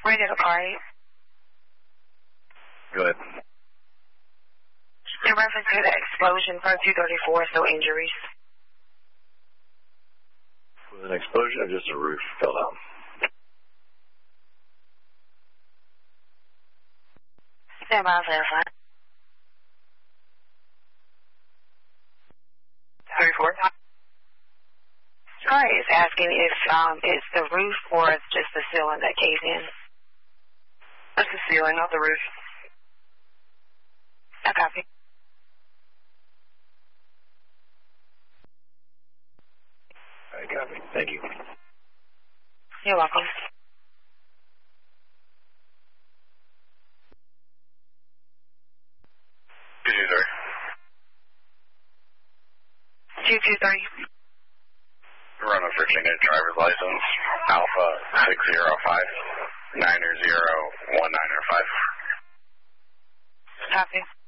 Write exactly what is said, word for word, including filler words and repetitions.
Ready to party. Go ahead. In reference to the explosion from two thirty-four, no injuries. Was an explosion or just a roof fell down? Stand by, verify. thirty-four. Sorry, it's asking if um it's the roof or it's just the ceiling that caved in. That's the ceiling, not the roof. I copy. I copy. Thank you. You're welcome. two two three. two two three. Run a Virginia driver's license, Alpha six zero five nine zero one nine five. Copy.